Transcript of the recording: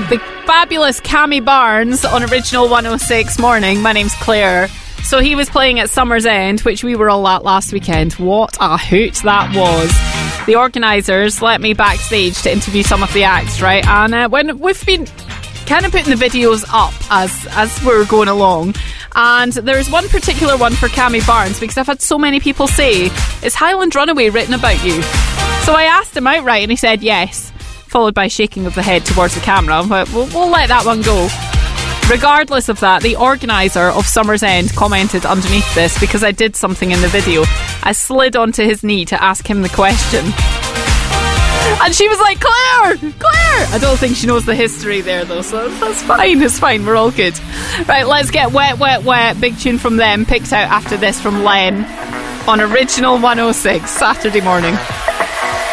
The fabulous Cammy Barnes on Original 106 Morning. My name's Claire. So he was playing at Summer's End, which we were all at last weekend. What a hoot that was. The organisers let me backstage to interview some of the acts, right? And when we've been kind of putting the videos up as we're going along, and there's one particular one for Cammy Barnes because I've had so many people say, is Highland Runaway written about you? So I asked him outright and he said yes, followed by shaking of the head towards the camera, but we'll let that one go. Regardless of that, the organiser of Summer's End commented underneath this because I did something in the video. I slid onto his knee to ask him the question. And she was like, Claire! I don't think she knows the history there though, so that's fine, it's fine, we're all good. Right, let's get Wet, Wet, Wet. Big tune from them, picked out after this from Len on Original 106, Saturday morning.